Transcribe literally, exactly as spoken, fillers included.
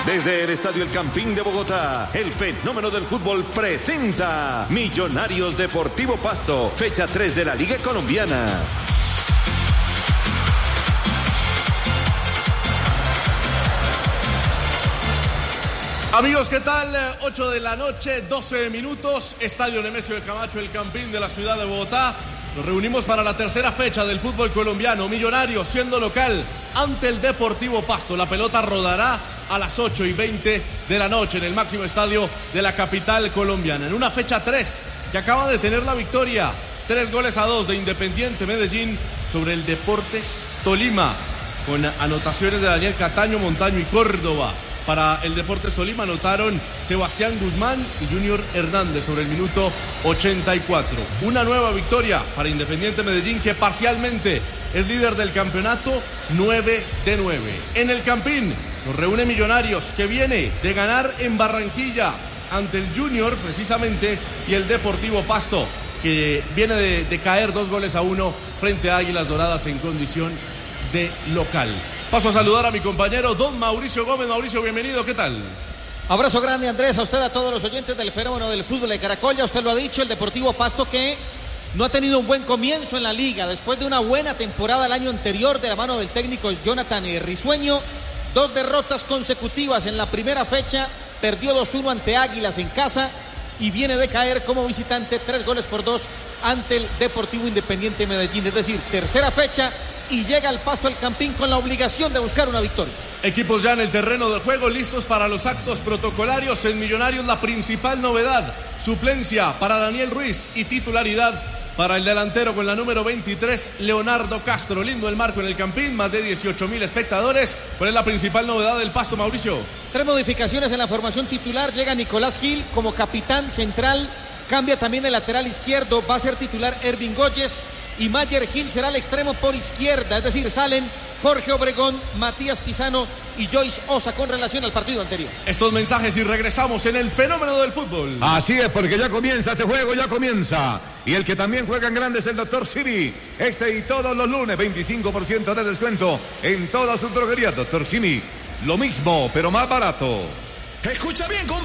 Desde el Estadio El Campín de Bogotá, el fenómeno del fútbol presenta Millonarios Deportivo Pasto, fecha tres de la Liga Colombiana. Amigos, ¿qué tal? ocho de la noche, doce minutos, Estadio Nemesio de Camacho, El Campín de la ciudad de Bogotá. Nos reunimos para la tercera fecha del fútbol colombiano. Millonarios siendo local ante el Deportivo Pasto. La pelota rodará a las ocho y veinte de la noche en el máximo estadio de la capital colombiana. En una fecha tres que acaba de tener la victoria. Tres goles a dos de Independiente Medellín sobre el Deportes Tolima. Con anotaciones de Daniel Cataño, Montaño y Córdoba. Para el Deportes Tolima anotaron Sebastián Guzmán y Junior Hernández sobre el minuto ochenta y cuatro. Una nueva victoria para Independiente Medellín, que parcialmente es líder del campeonato, nueve de nueve. En el Campín nos reúne Millonarios, que viene de ganar en Barranquilla ante el Junior precisamente, y el Deportivo Pasto, que viene de, de caer dos goles a uno frente a Águilas Doradas en condición de local. Paso a saludar a mi compañero don Mauricio Gómez. Mauricio, bienvenido, ¿qué tal? Abrazo grande, Andrés, a usted, a todos los oyentes del fenómeno del fútbol de Caracol. Ya usted lo ha dicho, el Deportivo Pasto, que no ha tenido un buen comienzo en la liga después de una buena temporada el año anterior de la mano del técnico Jonathan Risueño. Dos derrotas consecutivas en la primera fecha, perdió dos uno ante Águilas en casa y viene de caer como visitante tres goles por dos ante el Deportivo Independiente Medellín. Es decir, tercera fecha y llega al Pasto El Campín con la obligación de buscar una victoria. Equipos ya en el terreno de juego, listos para los actos protocolarios. En Millonarios la principal novedad, suplencia para Daniel Ruiz y titularidad para el delantero con la número veintitrés, Leonardo Castro. Lindo el marco en el Campín, más de dieciocho mil espectadores. ¿Cuál es la principal novedad del Pasto, Mauricio? Tres modificaciones en la formación titular. Llega Nicolás Gil como capitán central. Cambia también el lateral izquierdo, va a ser titular Ervin Góyez y Mayer Gil será el extremo por izquierda, es decir, salen Jorge Obregón, Matías Pisano y Joyce Osa con relación al partido anterior. Estos mensajes y regresamos en el fenómeno del fútbol. Así es, porque ya comienza este juego, ya comienza. Y el que también juega en grande es el doctor Simi. Este y todos los lunes, veinticinco por ciento de descuento en todas sus droguerías. doctor Simi, lo mismo, pero más barato. Escucha bien, compa.